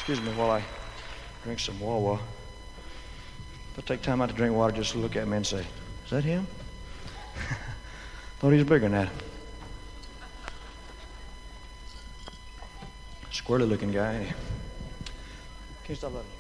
Excuse me while I drink some Wawa. If I take time out to drink water, just look at me and say, is that him? Thought he was bigger than that. Squirrely looking guy. Can't stop loving you.